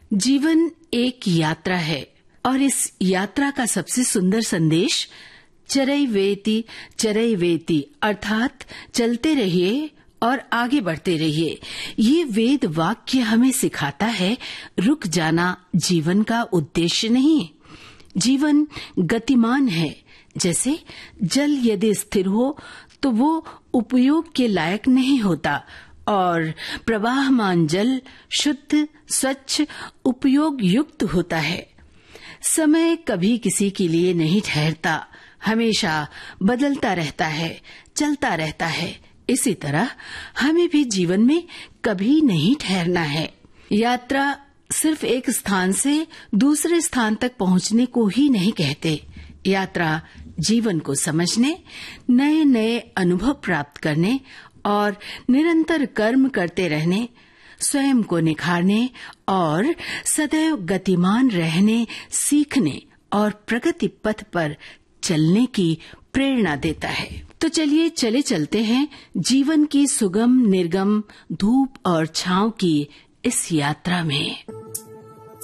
जीवन एक यात्रा है और इस यात्रा का सबसे सुंदर संदेश चरैवेति अर्थात चलते रहिए और आगे बढ़ते रहिए। ये वेद वाक्य हमें सिखाता है रुक जाना जीवन का उद्देश्य नहीं। जीवन गतिमान है। जैसे जल यदि स्थिर हो तो वो उपयोग के लायक नहीं होता और प्रवाहमान जल शुद्ध, स्वच्छ, उपयोग युक्त होता है। समय कभी किसी के लिए नहीं ठहरता, हमेशा बदलता रहता है, चलता रहता है। इसी तरह हमें भी जीवन में कभी नहीं ठहरना है। यात्रा सिर्फ एक स्थान से दूसरे स्थान तक पहुंचने को ही नहीं कहते। यात्रा जीवन को समझने, नए नए अनुभव प्राप्त करने और निरंतर कर्म करते रहने, स्वयं को निखारने और सदैव गतिमान रहने, सीखने और प्रगति पथ पर चलने की प्रेरणा देता है। तो चलिए चलते हैं जीवन की सुगम निर्गम धूप और छांव की इस यात्रा में।